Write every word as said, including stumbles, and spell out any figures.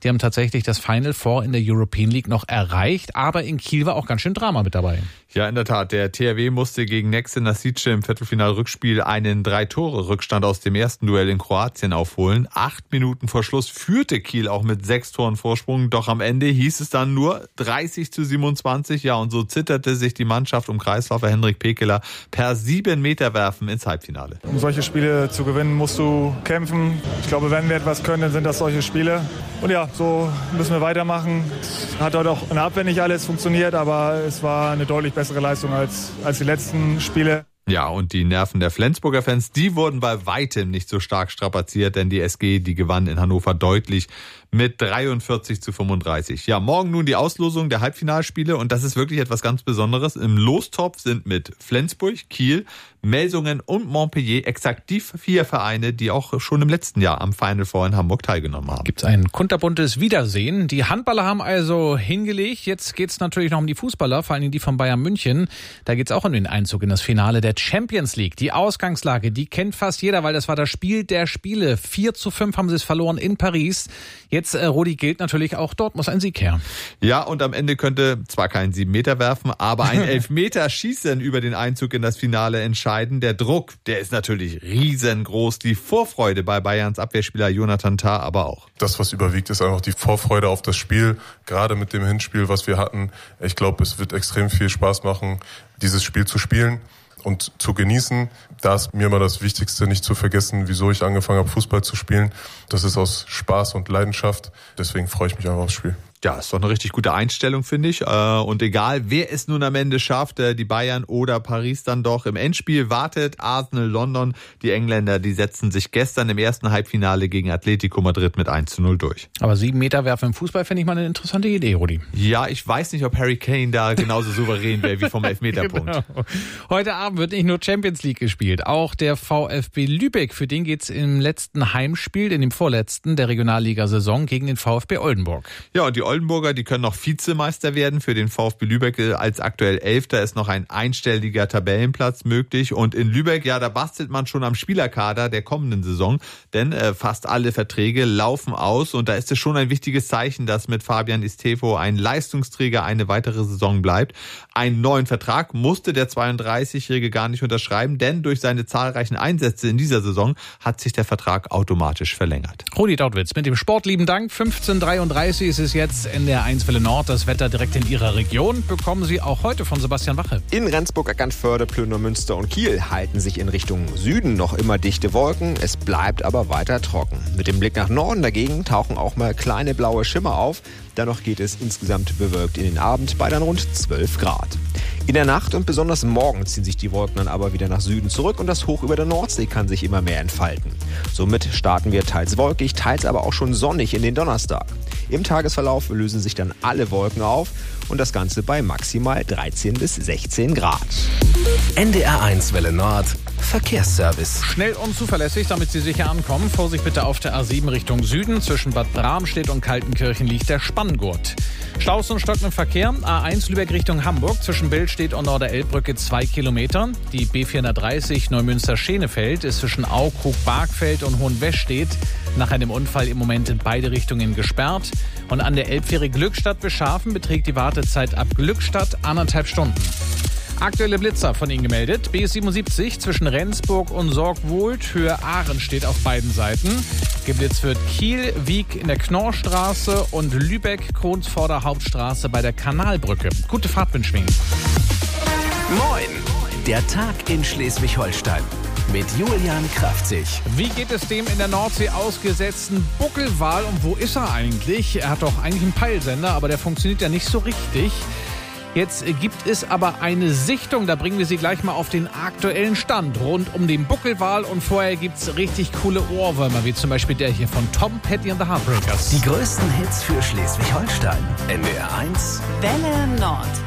Die haben tatsächlich das Final Four in der European League noch erreicht, aber in Kiel war auch ganz schön Drama mit dabei. Ja, in der Tat. Der T H W musste gegen Nexe Nasice im Viertelfinal-Rückspiel einen Drei-Tore-Rückstand aus dem ersten Duell in Kroatien aufholen. Acht Minuten vor Schluss führte Kiel auch mit sechs Toren Vorsprung. Doch am Ende hieß es dann nur dreißig zu siebenundzwanzig. Ja, und so zitterte sich die Mannschaft um Kreisläufer Henrik Pekeler per sieben Meter Werfen ins Halbfinale. Um solche Spiele zu gewinnen, musst du kämpfen. Ich glaube, wenn wir etwas können, dann sind das solche Spiele. Und ja, so müssen wir weitermachen. Hat heute auch in der Abwehr nicht alles funktioniert, aber es war eine deutlich bessere Leistung als, als die letzten Spiele. Ja, und die Nerven der Flensburger Fans, die wurden bei weitem nicht so stark strapaziert, denn die S G, die gewann in Hannover deutlich mit dreiundvierzig zu fünfunddreißig. Ja, morgen nun die Auslosung der Halbfinalspiele und das ist wirklich etwas ganz Besonderes. Im Lostopf sind mit Flensburg, Kiel, Melsungen und Montpellier exakt die vier Vereine, die auch schon im letzten Jahr am Final Four in Hamburg teilgenommen haben. Gibt's ein kunterbuntes Wiedersehen. Die Handballer haben also hingelegt. Jetzt geht's natürlich noch um die Fußballer, vor allem die von Bayern München. Da geht's auch um den Einzug in das Finale der Champions League. Die Ausgangslage, die kennt fast jeder, weil das war das Spiel der Spiele. vier zu fünf haben sie es verloren in Paris. Jetzt, äh, Rudi, gilt natürlich auch, dort muss ein Sieg her. Ja, und am Ende könnte zwar kein sieben Meter werfen, aber ein Elfmeter schießen über den Einzug in das Finale entscheiden. Der Druck, der ist natürlich riesengroß. Die Vorfreude bei Bayerns Abwehrspieler Jonathan Tah aber auch. Das, was überwiegt, ist einfach die Vorfreude auf das Spiel. Gerade mit dem Hinspiel, was wir hatten. Ich glaube, es wird extrem viel Spaß machen, dieses Spiel zu spielen und zu genießen. Da ist mir immer das Wichtigste, nicht zu vergessen, wieso ich angefangen habe, Fußball zu spielen. Das ist aus Spaß und Leidenschaft. Deswegen freue ich mich einfach aufs Spiel. Ja, ist doch eine richtig gute Einstellung, finde ich. Und egal, wer es nun am Ende schafft, die Bayern oder Paris dann doch. Im Endspiel wartet Arsenal London. Die Engländer, die setzten sich gestern im ersten Halbfinale gegen Atletico Madrid mit eins zu null durch. Aber sieben Meter werfen im Fußball finde ich mal eine interessante Idee, Rudi. Ja, ich weiß nicht, ob Harry Kane da genauso souverän wäre wie vom Elfmeterpunkt. Genau. Heute Abend wird nicht nur Champions League gespielt, auch der VfB Lübeck. Für den geht's im letzten Heimspiel, in dem vorletzten der Regionalliga-Saison gegen den VfB Oldenburg. Ja, und die Oldenburger, die können noch Vizemeister werden. Für den VfB Lübeck als aktuell Elfter ist noch ein einstelliger Tabellenplatz möglich. Und in Lübeck, ja, da bastelt man schon am Spielerkader der kommenden Saison. Denn äh, fast alle Verträge laufen aus. Und da ist es schon ein wichtiges Zeichen, dass mit Fabian Istefo ein Leistungsträger eine weitere Saison bleibt. Einen neuen Vertrag musste der zweiunddreißigjährige gar nicht unterschreiben, denn durch seine zahlreichen Einsätze in dieser Saison hat sich der Vertrag automatisch verlängert. Rudi Dautwitz mit dem Sport, lieben Dank. fünfzehn Uhr dreiunddreißig ist es jetzt. N D R eins Welle Nord, das Wetter direkt in Ihrer Region, bekommen Sie auch heute von Sebastian Wache. In Rendsburg, Eckernförde, Plöner, Münster und Kiel halten sich in Richtung Süden noch immer dichte Wolken. Es bleibt aber weiter trocken. Mit dem Blick nach Norden dagegen tauchen auch mal kleine blaue Schimmer auf. Dennoch geht es insgesamt bewölkt in den Abend bei dann rund zwölf Grad. In der Nacht und besonders morgen ziehen sich die Wolken dann aber wieder nach Süden zurück und das Hoch über der Nordsee kann sich immer mehr entfalten. Somit starten wir teils wolkig, teils aber auch schon sonnig in den Donnerstag. Im Tagesverlauf lösen sich dann alle Wolken auf und das Ganze bei maximal dreizehn bis sechzehn Grad. N D R eins Welle Nord Verkehrsservice. Schnell und zuverlässig, damit Sie sicher ankommen. Vorsicht bitte auf der A sieben Richtung Süden. Zwischen Bad Bramstedt und Kaltenkirchen liegt der Spanngurt. Staus und stockenden Verkehr. A eins Lübeck Richtung Hamburg. Zwischen Billstedt und Norderelbbrücke zwei Kilometer. Die B vierhundertdreißig Neumünster-Schenefeld ist zwischen Aukrug, Bargfeld und Hohenwestedt nach einem Unfall im Moment in beide Richtungen gesperrt. Und an der Elbfähre Glückstadt-Beschafen beträgt die Wartezeit ab Glückstadt anderthalb Stunden. Aktuelle Blitzer von Ihnen gemeldet. B siebenundsiebzig zwischen Rendsburg und Sorgwold, Höhe Ahren steht auf beiden Seiten. Geblitzt wird Kiel, Wieg in der Knorrstraße und Lübeck, Kronsvorder Hauptstraße bei der Kanalbrücke. Gute Fahrt wünschen wir Ihnen. Moin, der Tag in Schleswig-Holstein mit Julian Kraftzig. Wie geht es dem in der Nordsee ausgesetzten Buckelwal und wo ist er eigentlich? Er hat doch eigentlich einen Peilsender, aber der funktioniert ja nicht so richtig. Jetzt gibt es aber eine Sichtung, da bringen wir Sie gleich mal auf den aktuellen Stand rund um den Buckelwal und vorher gibt's richtig coole Ohrwürmer, wie zum Beispiel der hier von Tom Petty and the Heartbreakers. Die größten Hits für Schleswig-Holstein. N D R eins Welle Nord.